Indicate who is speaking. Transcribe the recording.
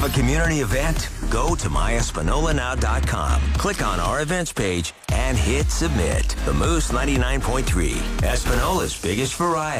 Speaker 1: a community event? Go to myespinolanow.com, click on our events page, and hit submit. The Moose 99.3, Espinola's biggest variety.